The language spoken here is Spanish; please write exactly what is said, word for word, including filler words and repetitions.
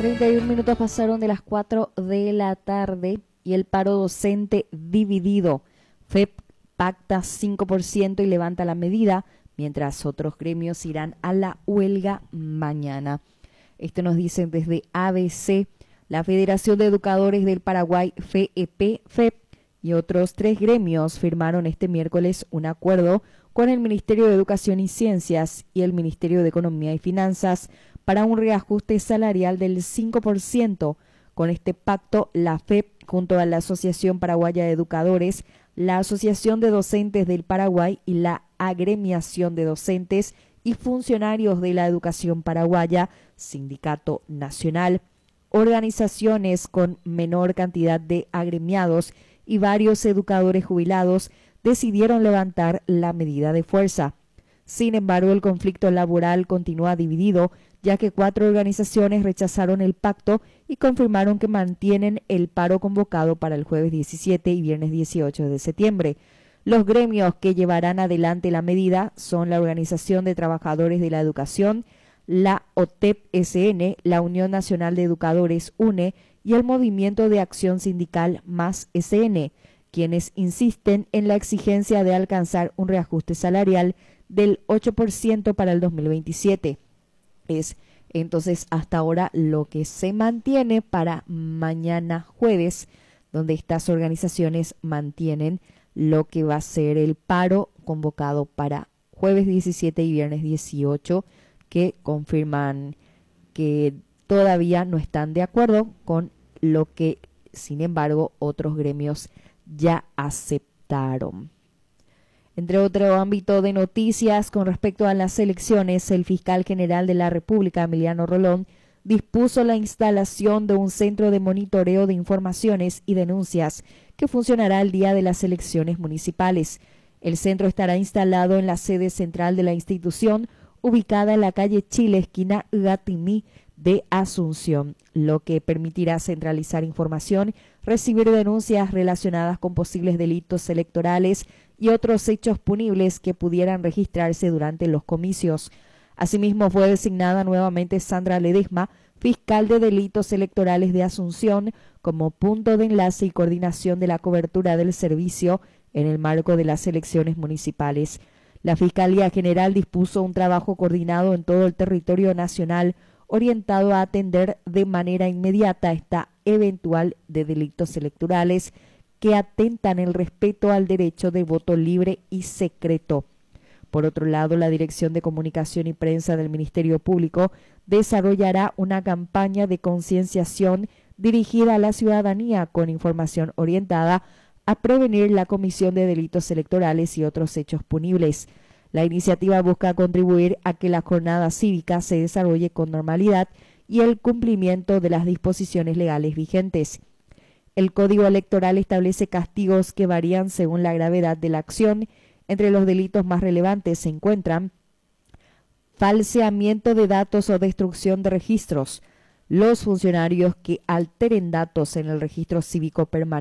treinta y un minutos pasaron de las cuatro de la tarde y el paro docente dividido. F E P pacta cinco por ciento y levanta la medida, mientras otros gremios irán a la huelga mañana. Esto nos dicen desde A B C, la Federación de Educadores del Paraguay, F E P, F E P, y otros tres gremios firmaron este miércoles un acuerdo con el Ministerio de Educación y Ciencias y el Ministerio de Economía y Finanzas para un reajuste salarial del cinco por ciento. Con este pacto, la F E P, junto a la Asociación Paraguaya de Educadores, la Asociación de Docentes del Paraguay y la Agremiación de Docentes y Funcionarios de la Educación Paraguaya, Sindicato Nacional, organizaciones con menor cantidad de agremiados y varios educadores jubilados, decidieron levantar la medida de fuerza. Sin embargo, el conflicto laboral continúa dividido, ya que cuatro organizaciones rechazaron el pacto y confirmaron que mantienen el paro convocado para el jueves diecisiete y viernes dieciocho de septiembre. Los gremios que llevarán adelante la medida son la Organización de Trabajadores de la Educación, la O T E P S N, la Unión Nacional de Educadores U N E y el Movimiento de Acción Sindical Más S N, quienes insisten en la exigencia de alcanzar un reajuste salarial del ocho por ciento para el dos mil veintisiete. Es entonces hasta ahora lo que se mantiene para mañana jueves, donde estas organizaciones mantienen lo que va a ser el paro convocado para jueves diecisiete y viernes dieciocho, que confirman que todavía no están de acuerdo con lo que, sin embargo, otros gremios ya aceptaron. Entre otro ámbito de noticias, con respecto a las elecciones, el fiscal general de la República, Emiliano Rolón, dispuso la instalación de un centro de monitoreo de informaciones y denuncias que funcionará el día de las elecciones municipales. El centro estará instalado en la sede central de la institución, ubicada en la calle Chile, esquina Gatimí de Asunción, lo que permitirá centralizar información, recibir denuncias relacionadas con posibles delitos electorales y otros hechos punibles que pudieran registrarse durante los comicios. Asimismo, fue designada nuevamente Sandra Ledesma, fiscal de delitos electorales de Asunción, como punto de enlace y coordinación de la cobertura del servicio en el marco de las elecciones municipales. La Fiscalía General dispuso un trabajo coordinado en todo el territorio nacional, orientado a atender de manera inmediata esta eventual de delitos electorales que atentan el respeto al derecho de voto libre y secreto. Por otro lado, la Dirección de Comunicación y Prensa del Ministerio Público desarrollará una campaña de concienciación dirigida a la ciudadanía con información orientada a prevenir la comisión de delitos electorales y otros hechos punibles. La iniciativa busca contribuir a que la jornada cívica se desarrolle con normalidad y el cumplimiento de las disposiciones legales vigentes. El Código Electoral establece castigos que varían según la gravedad de la acción. Entre los delitos más relevantes se encuentran falseamiento de datos o destrucción de registros, los funcionarios que alteren datos en el registro cívico permanente,